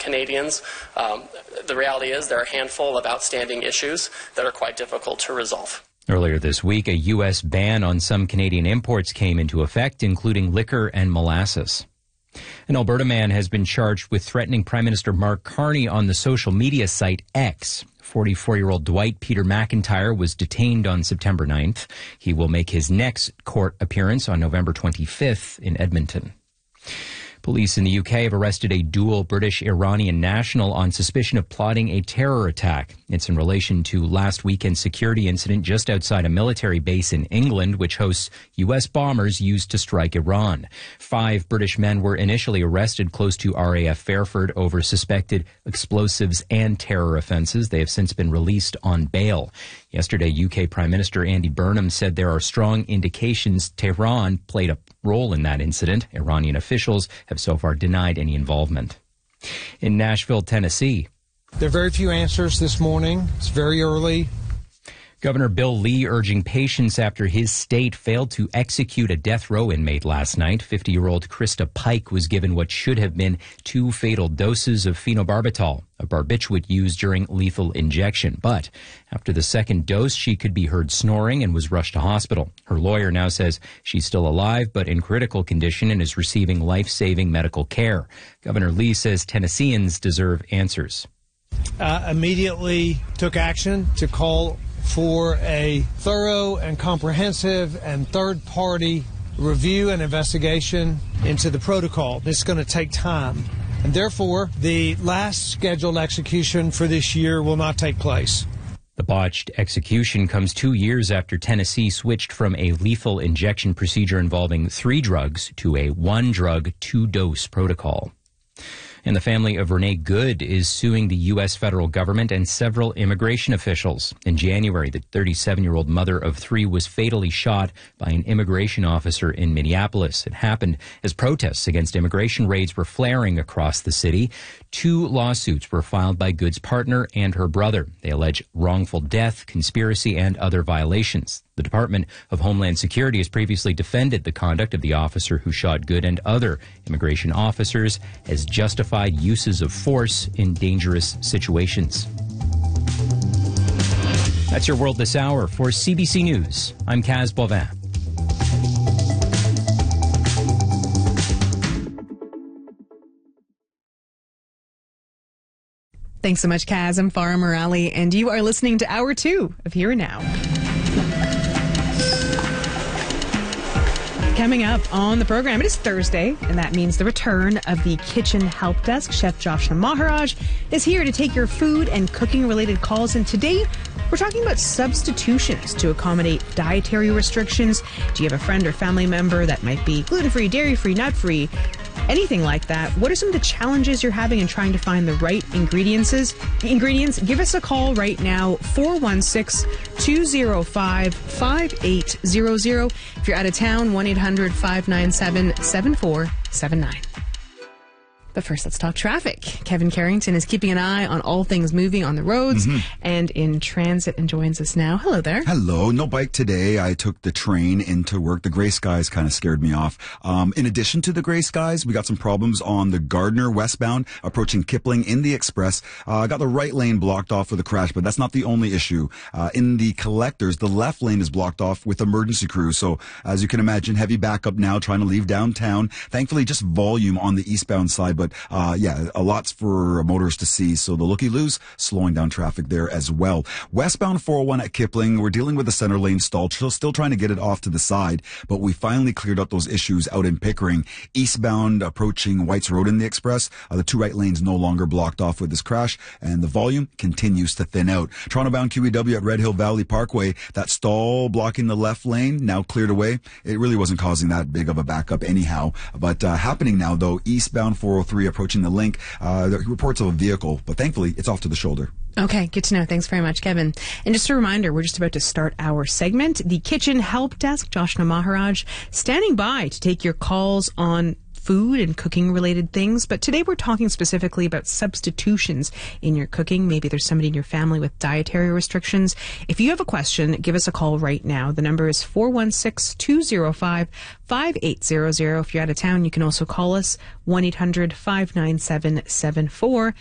Canadians. The reality is there are a handful of outstanding issues that are quite difficult to resolve. Earlier this week, a U.S. ban on some Canadian imports came into effect, including liquor and molasses. An Alberta man has been charged with threatening Prime Minister Mark Carney on the social media site X. 44-year-old Dwight Peter McIntyre was detained on September 9th. He will make his next court appearance on November 25th in Edmonton. Police in the UK have arrested a dual British-Iranian national on suspicion of plotting a terror attack. It's in relation to last weekend's security incident just outside a military base in England, which hosts U.S. bombers used to strike Iran. 5 British men were initially arrested close to RAF Fairford over suspected explosives and terror offences. They have since been released on bail. Yesterday, UK Prime Minister Andy Burnham said there are strong indications Tehran played a role in that incident. Iranian officials have so far denied any involvement. In Nashville, Tennessee, there are very few answers this morning. It's very early. Governor Bill Lee urging patience after his state failed to execute a death row inmate last night. 50-year-old Krista Pike was given what should have been 2 fatal doses of phenobarbital, a barbiturate used during lethal injection. But after the second dose, she could be heard snoring and was rushed to hospital. Her lawyer now says she's still alive but in critical condition and is receiving life-saving medical care. Governor Lee says Tennesseans deserve answers. Immediately took action to call for a thorough and comprehensive and third-party review and investigation into the protocol. This is going to take time, and therefore the last scheduled execution for this year will not take place. The botched execution comes 2 years after Tennessee switched from a lethal injection procedure involving 3 drugs to a 1-drug, 2-dose protocol. And the family of Renee Good is suing the U.S. federal government and several immigration officials. In January, the 37-year-old mother of 3 was fatally shot by an immigration officer in Minneapolis. It happened as protests against immigration raids were flaring across the city. 2 lawsuits were filed by Good's partner and her brother. They allege wrongful death, conspiracy, and other violations. The Department of Homeland Security has previously defended the conduct of the officer who shot Good and other immigration officers as justified uses of force in dangerous situations. That's your World This Hour. For CBC News, I'm Kaz Bovin. Thanks so much, Kaz. I'm Farah Morali, and you are listening to Hour 2 of Here and Now. Coming up on the program, it is Thursday, and that means the return of the Kitchen Help Desk. Chef Joshna Maharaj is here to take your food and cooking-related calls, and today we're talking about substitutions to accommodate dietary restrictions. Do you have a friend or family member that might be gluten-free, dairy-free, nut-free, anything like that? What are some of the challenges you're having in trying to find the right ingredients? Give us a call right now, 416-205-5800. If you're out of town, 1-800-597-7479. But first, let's talk traffic. Kevin Carrington is keeping an eye on all things moving on the roads and in transit and joins us now. Hello there. Hello. No bike today. I took the train into work. The gray skies kind of scared me off. In addition to the gray skies, we got some problems on the Gardner westbound approaching Kipling in the express. Got the right lane blocked off with a crash, but that's not the only issue. In the collectors, the left lane is blocked off with emergency crews. So as you can imagine, heavy backup now trying to leave downtown. Thankfully, just volume on the eastbound side. But a lot's for motorists to see. So the looky-loos slowing down traffic there as well. Westbound 401 at Kipling, we're dealing with the center lane stall. Still trying to get it off to the side, but we finally cleared up those issues out in Pickering. Eastbound approaching White's Road in the express, the 2 right lanes no longer blocked off with this crash, and the volume continues to thin out. Toronto-bound QEW at Red Hill Valley Parkway, that stall blocking the left lane now cleared away. It really wasn't causing that big of a backup anyhow, but happening now though, eastbound 403 approaching the link. Reports of a vehicle, but thankfully it's off to the shoulder. Okay, good to know. Thanks very much, Kevin. And just a reminder, we're just about to start our segment, the Kitchen Help Desk. Joshna Maharaj standing by to take your calls on food and cooking related things. But today we're talking specifically about substitutions in your cooking. Maybe there's somebody in your family with dietary restrictions. If you have a question, give us a call right now. The number is 416-205-5800. If you're out of town, you can also call us 1-800-597-7479.